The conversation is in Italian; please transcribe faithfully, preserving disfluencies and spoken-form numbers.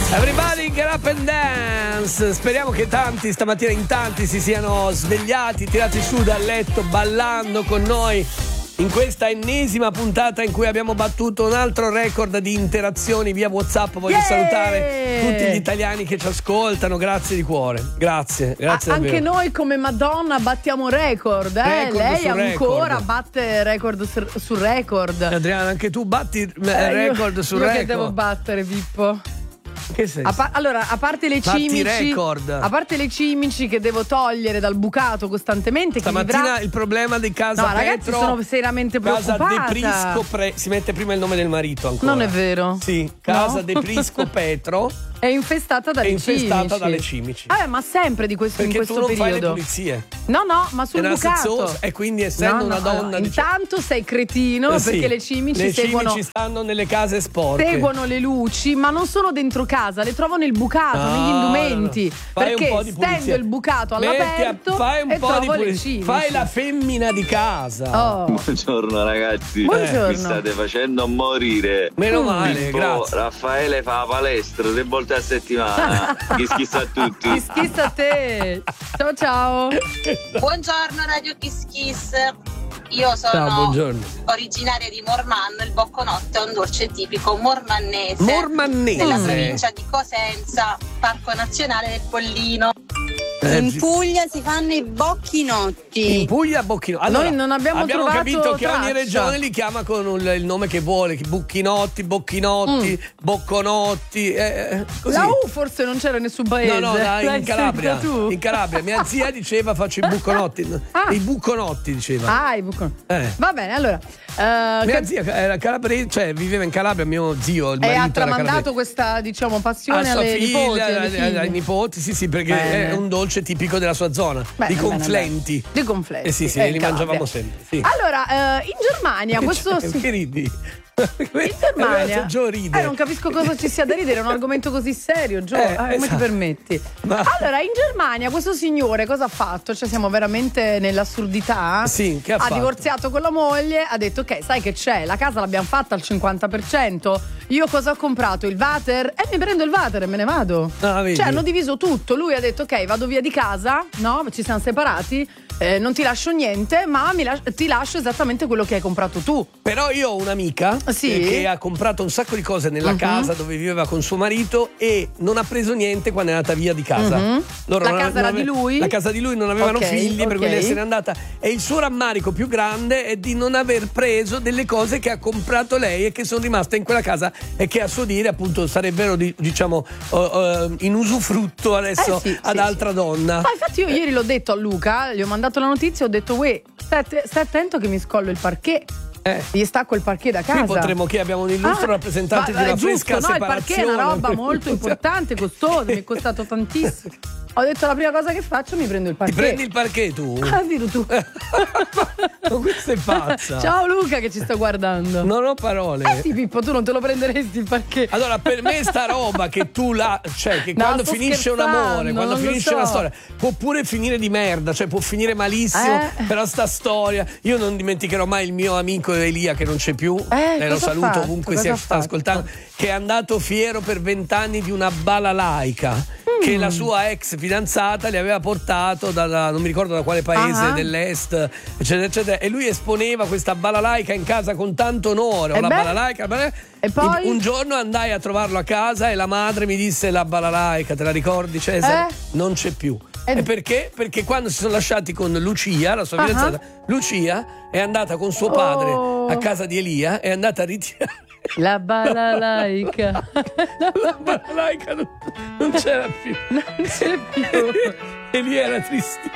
Everybody get up and dance. Speriamo che tanti stamattina in tanti si siano svegliati, tirati su dal letto, ballando con noi in questa ennesima puntata in cui abbiamo battuto un altro record di interazioni via WhatsApp. Voglio yeah! salutare tutti gli italiani che ci ascoltano, grazie di cuore. Grazie, grazie. A- anche noi come Madonna battiamo record, eh? record Lei ancora record. batte record su, su record. Adriana, anche tu batti eh, record io, su io record. Che devo battere, Pippo? Che senso? A pa- allora, a parte le Batti cimici, record. a parte le cimici che devo togliere dal bucato costantemente. Stamattina vivrà... il problema di casa no, Petro. ragazzi, sono seriamente Casa preoccupata. De Prisco Pre- si mette prima il nome del marito ancora. Non è vero. Sì, casa no? De Prisco Petro è infestata dalle è infestata cimici. dalle cimici. Eh, ma sempre di questo, perché in questo tu non periodo. fai le pulizie. No, no, ma sul Era bucato. sezzoso, e quindi essendo no, una no, donna allora, diciamo... intanto sei cretino eh sì, perché le cimici le seguono cimici stanno nelle case sporche. seguono le luci, ma non sono dentro casa, le trovo nel bucato, no, negli indumenti. no, no. Fai perché un po' di pulizia. stendo il bucato Metti all'aperto a, fai un e po' trovo di le pulizia. cimici. Fai la femmina di casa. Oh. Buongiorno ragazzi. Buongiorno. Mi state facendo morire. Meno male, Pippo, grazie. Raffaele fa la palestra tre volte a settimana. Chi schissa a tutti. Chi schissa a te. Ciao ciao. Buongiorno Radio Kiss Kiss. Io sono Ciao, originaria di Mormanno, il bocconotte è un dolce tipico mormannese. Mormannese. Nella provincia di Cosenza, Parco Nazionale del Pollino. Eh, In Puglia si fanno i bocchinotti. In Puglia bocchino. Allora, Noi non abbiamo trovato capito che ogni traccia. regione li chiama con un- il nome che vuole, bucchinotti, bocchinotti, Mm. bocconotti, eh, così. La U forse non c'era nessun paese. No, no, da- L'hai in Calabria. sentita tu? In Calabria. Mia zia diceva faccio i bucconotti. Ah. I bucconotti diceva. Ah, i bucon. Eh. Va bene, allora. eh, Mia che- zia era calabrese, cioè viveva in Calabria, mio zio, il e marito ha era tramandato calabrese. questa, diciamo, A passione sua alle figlia, nipoti, alle ai- figlie. ai nipoti, sì, sì, perché Bene. è un dolce tipico della sua zona. Bene, di bene, conflenti. bene. Di conflenti. Eh sì, sì, eh, li in Calabria. mangiavamo sempre. Sì. Allora, eh, in Germania questo Cioè, si- che ridi? in Germania Gio ride. eh, non capisco cosa ci sia da ridere, è un argomento così serio, Gio. Eh, Eh, come ti esatto. permetti? Ma- Allora, in Germania questo signore cosa ha fatto? Cioè siamo veramente nell'assurdità. Sì, che ha ha fatto? divorziato con la moglie, ha detto ok, sai che c'è, la casa l'abbiamo fatta al cinquanta per cento. Io cosa ho comprato? Il water? E mi prendo il water e me ne vado. Ah, vedi? Cioè hanno diviso tutto. Lui ha detto ok, vado via di casa, no? Ci siamo separati. Eh, non ti lascio niente, ma mi las- ti lascio esattamente quello che hai comprato tu. Però io ho un'amica Sì? eh, che ha comprato un sacco di cose nella Mhm. casa dove viveva con suo marito e non ha preso niente quando è andata via di casa. Mhm. Loro La non casa ave- era non di ave- lui? La casa di lui, non avevano Ok, figli, per ok. cui lei se n'è andata. E il suo rammarico più grande è di non aver preso delle cose che ha comprato lei e che sono rimaste in quella casa e che a suo dire appunto sarebbero di- diciamo uh, uh, in usufrutto adesso Eh sì, ad sì, altra sì. donna. Ma infatti io ieri l'ho detto a Luca, gli ho mandato la notizia, ho detto uè, stai, stai attento che mi scollo il parquet. Eh. Gli stacco il parquet da casa. Qui potremmo che abbiamo un illustro Ah, rappresentante ma- di una è giusto, fresca no, il parquet è una separazione. roba molto importante, costosa, mi è costato tantissimo. Ho detto la prima cosa che faccio mi prendo il Ti parquet. prendi il parquet tu? Ah, dillo tu. Ma questa è pazza. Ciao Luca che ci sta guardando. Non ho parole. Eh sì Pippo, tu non te lo prenderesti il parquet. Allora, per me sta roba che tu la. Cioè, che No, quando sto finisce un scherzando, amore, quando non lo finisce so. una storia, può pure finire di merda, cioè può finire malissimo. Eh. Però sta storia. Io non dimenticherò mai il mio amico Elia, che non c'è più. Eh, e lo cosa ha saluto fatto? ovunque Cosa sia ha sta fatto? ascoltando. Che è andato fiero per vent'anni di una balalaica. Mm. Che la sua ex fidanzata gli aveva portato da, da- non mi ricordo da quale paese Ah. dell'est, eccetera, eccetera. E lui esponeva questa balalaica in casa con tanto onore. E Ho la beh? balalaica, la balalaica. E poi? Un giorno andai a trovarlo a casa e la madre mi disse: la balalaica, te la ricordi Cesare? Eh? Non c'è più. E- E perché? Perché quando si sono lasciati con Lucia, la sua Ah. fidanzata, Lucia è andata con suo padre Oh. a casa di Elia, è andata a ritirare. La balalaica. La balalaica non, non c'era più. Non c'è più. Elia era tristissimo.